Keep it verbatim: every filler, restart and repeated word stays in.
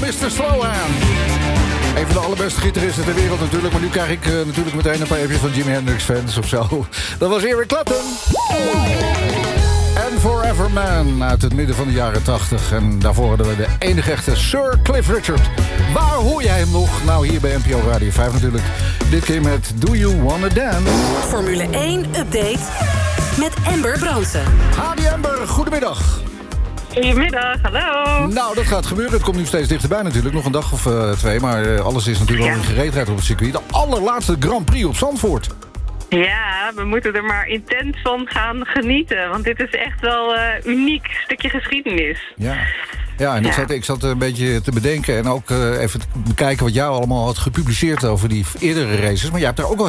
mister Slowhand. Een van de allerbeste gitaristen ter wereld natuurlijk. Maar nu krijg ik uh, natuurlijk meteen een paar appjes van Jimi Hendrix fans of zo. Dat was Eric Clapton. En Forever Man uit het midden van de jaren tachtig. En daarvoor hadden we de enige echte Sir Cliff Richard. Waar hoor jij hem nog? Nou, hier bij N P O Radio vijf natuurlijk. Dit keer met Do You Wanna Dance? Formule één Update met Amber Brandsen. Hadi Amber, goedemiddag. Goedemiddag, hallo. Nou, dat gaat gebeuren. Het komt nu steeds dichterbij natuurlijk. Nog een dag of uh, twee. Maar uh, alles is natuurlijk al Ja. in gereedheid op het circuit. De allerlaatste Grand Prix op Zandvoort. Ja, we moeten er maar intens van gaan genieten. Want dit is echt wel uh, uniek stukje geschiedenis. Ja, ja en ik, Ja. zat, ik zat een beetje te bedenken... en ook uh, even te bekijken wat jij allemaal had gepubliceerd... over die eerdere races. Maar jij hebt daar ook wel